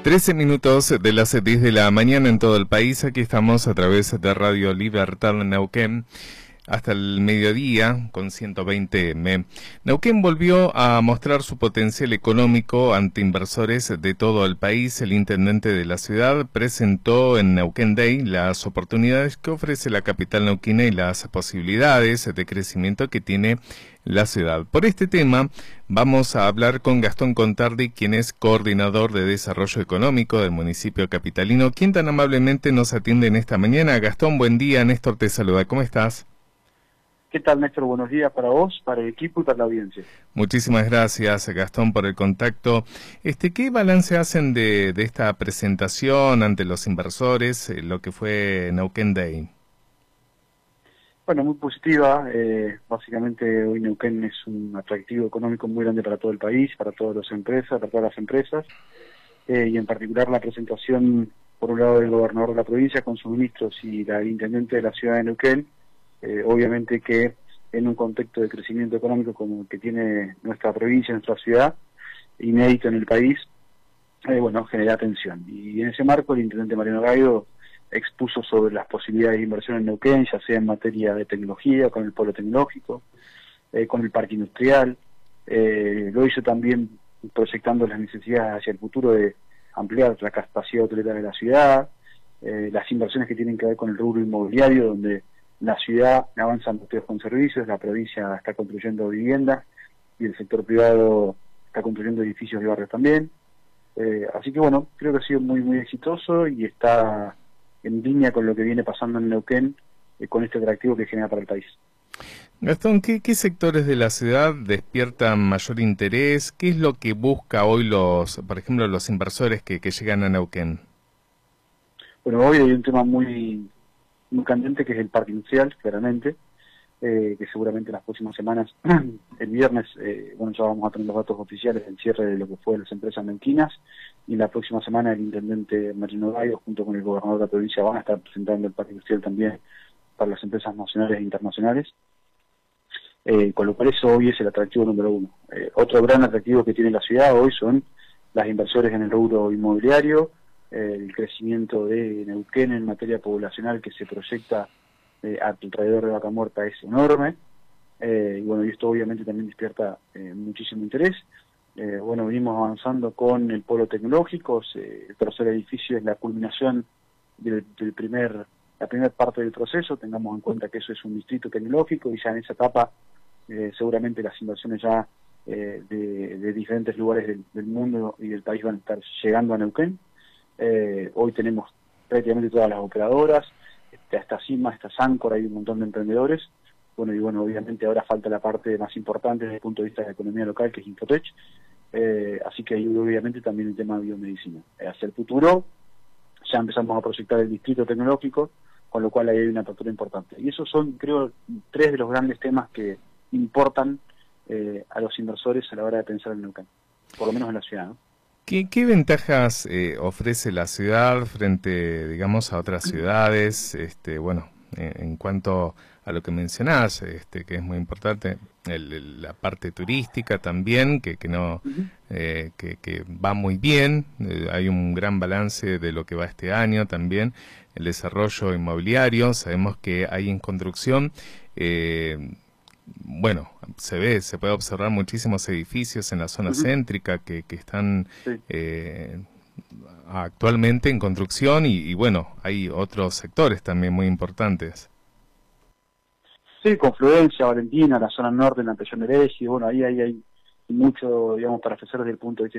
13 minutos de las 10 de la mañana en todo el país. Aquí estamos a través de Radio Libertad Neuquén hasta el mediodía con 120M. Neuquén volvió a mostrar su potencial económico ante inversores de todo el país. El intendente de la ciudad presentó en Neuquén Day las oportunidades que ofrece la capital neuquina y las posibilidades de crecimiento que tiene la ciudad. Por este tema vamos a hablar con Gastón Contardi, quien es coordinador de desarrollo económico del municipio capitalino, quien tan amablemente nos atiende en esta mañana. Gastón, buen día. Néstor te saluda. ¿Cómo estás? ¿Qué tal, Néstor? Buenos días para vos, para el equipo y para la audiencia. Muchísimas gracias, Gastón, por el contacto. ¿Qué balance hacen de esta presentación ante los inversores, lo que fue Neuquén Day? Bueno, muy positiva. Básicamente hoy Neuquén es un atractivo económico muy grande para todo el país, para todas las empresas, y en particular la presentación, por un lado, del gobernador de la provincia con sus ministros y la intendente de la ciudad de Neuquén. Obviamente que en un contexto de crecimiento económico como el que tiene nuestra provincia, nuestra ciudad, inédito en el país, genera atención. Y en ese marco el intendente Mariano Gaido expuso sobre las posibilidades de inversión en Neuquén, ya sea en materia de tecnología, con el polo tecnológico, con el parque industrial. Lo hizo también proyectando las necesidades hacia el futuro de ampliar la capacidad hotelera de la ciudad, las inversiones que tienen que ver con el rubro inmobiliario, donde la ciudad avanza en búsqueda con servicios, la provincia está construyendo viviendas y el sector privado está construyendo edificios y barrios también. Así que bueno, creo que ha sido muy exitoso y está en línea con lo que viene pasando en Neuquén, con este atractivo que genera para el país. Gastón, ¿qué sectores de la ciudad despiertan mayor interés? ¿Qué es lo que busca hoy por ejemplo, los inversores que llegan a Neuquén? Bueno, hoy hay un tema muy candente, que es el parque industrial, claramente, que seguramente en las próximas semanas, el viernes, ya vamos a tener los datos oficiales del cierre de lo que fue las empresas neuquinas, y la próxima semana el intendente Mariano Gaido, junto con el gobernador de la provincia, van a estar presentando el parque industrial también para las empresas nacionales e internacionales, con lo cual eso hoy es el atractivo número uno. Otro gran atractivo que tiene la ciudad hoy son las inversiones en el rubro inmobiliario, el crecimiento de Neuquén en materia poblacional que se proyecta alrededor de Vaca Muerta es enorme, y esto obviamente también despierta muchísimo interés. Venimos avanzando con el polo tecnológico. El tercer edificio es la culminación de la primera parte del proceso. Tengamos en cuenta que eso es un distrito tecnológico y ya en esa etapa seguramente las inversiones ya de diferentes lugares del mundo y del país van a estar llegando a Neuquén. Hoy tenemos prácticamente todas las operadoras, hasta Cima, hasta Sancor, hay un montón de emprendedores. Obviamente ahora falta la parte más importante desde el punto de vista de la economía local, que es Infotech. Así que hay obviamente también el tema de biomedicina. Hacia el futuro ya empezamos a proyectar el distrito tecnológico, con lo cual ahí hay una apertura importante. Y esos son, creo, tres de los grandes temas que importan a los inversores a la hora de pensar en Neuquén, por lo menos en la ciudad, ¿no? ¿Qué ventajas ofrece la ciudad frente, digamos, a otras ciudades? En cuanto a lo que mencionás, que es muy importante, la parte turística también, que va muy bien. Hay un gran balance de lo que va este año también. El desarrollo inmobiliario, sabemos que hay en construcción. Se puede observar muchísimos edificios en la zona céntrica que están actualmente en construcción y hay otros sectores también muy importantes. Sí, Confluencia, Valentina, la zona norte, en la Ampliación de Eje, ahí hay mucho, para ofrecer desde el punto de vista